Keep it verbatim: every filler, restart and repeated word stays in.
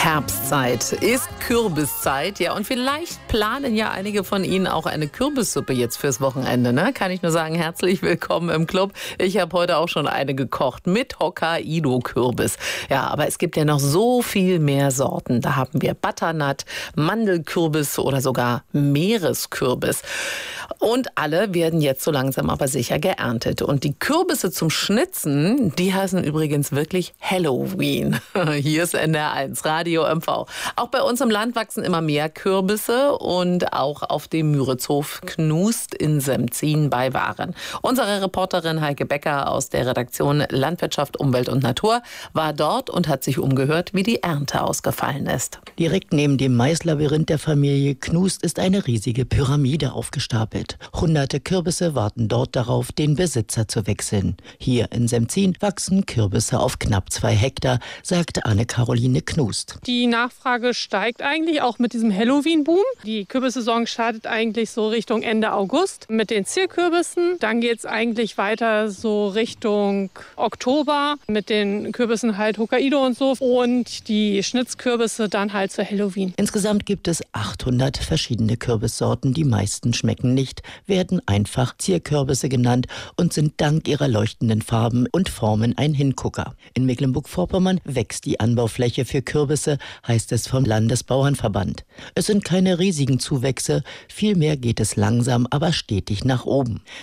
Herbstzeit ist Kürbiszeit, ja, und vielleicht planen ja einige von Ihnen auch eine Kürbissuppe jetzt fürs Wochenende, ne? Kann ich nur sagen, herzlich willkommen im Club. Ich habe heute auch schon eine gekocht mit Hokkaido-Kürbis. Ja, aber es gibt ja noch so viel mehr Sorten. Da haben wir Butternut, Mandelkürbis oder sogar Meereskürbis. Und alle werden jetzt so langsam aber sicher geerntet. Und die Kürbisse zum Schnitzen, die heißen übrigens wirklich Halloween. Hier ist N D R eins, Radio M V. Auch bei uns im Land wachsen immer mehr Kürbisse und auch auf dem Müritzhof Knust in Semzin bei Waren. Unsere Reporterin Heike Becker aus der Redaktion Landwirtschaft, Umwelt und Natur war dort und hat sich umgehört, wie die Ernte ausgefallen ist. Direkt neben dem Maislabyrinth der Familie Knust ist eine riesige Pyramide aufgestapelt. Hunderte Kürbisse warten dort darauf, den Besitzer zu wechseln. Hier in Semzin wachsen Kürbisse auf knapp zwei Hektar, sagt Anne-Caroline Knust. Die Nachfrage steigt eigentlich auch mit diesem Halloween-Boom. Die Kürbissaison startet eigentlich so Richtung Ende August mit den Zierkürbissen. Dann geht es eigentlich weiter so Richtung Oktober mit den Kürbissen halt Hokkaido und so. Und die Schnitzkürbisse dann halt zu Halloween. Insgesamt gibt es achthundert verschiedene Kürbissorten. Die meisten schmecken nicht, werden einfach Zierkürbisse genannt und sind dank ihrer leuchtenden Farben und Formen ein Hingucker. In Mecklenburg-Vorpommern wächst die Anbaufläche für Kürbisse, heißt es vom Landesbauernverband. Es sind keine riesigen Zuwächse, vielmehr geht es langsam, aber stetig nach oben.